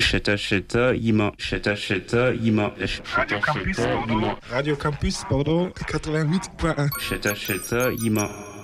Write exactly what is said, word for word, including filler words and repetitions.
Cheta Cheta Ima. Cheta Cheta Ima. Radio Campus, pardon. Radio Campus, pardon, quatre-vingt-huit point un. Cheta Cheta Ima.